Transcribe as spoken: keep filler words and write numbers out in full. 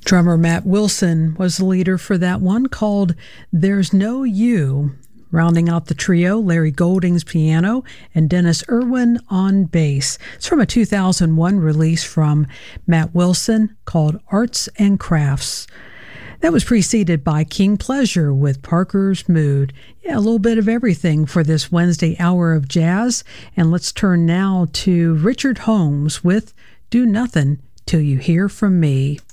Drummer Matt Wilson was the leader for that one, called There's No You. Rounding out the trio, Larry Golding's piano and Dennis Irwin on bass. It's from a two thousand one release from Matt Wilson called Arts and Crafts. That was preceded by King Pleasure with Parker's Mood. Yeah, a little bit of everything for this Wednesday hour of jazz. And let's turn now to Richard Holmes with Do Nothing Till You Hear From Me.